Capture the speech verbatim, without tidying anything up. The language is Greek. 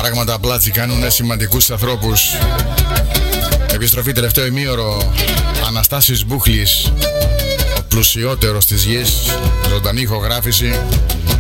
πράγματα πλάτσι κάνουν σημαντικούς ανθρώπους. Επιστροφή τελευταίο ημίωρο, Αναστάσης Μπούχλης, ο πλουσιότερος της γης, ζωντανή ηχογράφηση.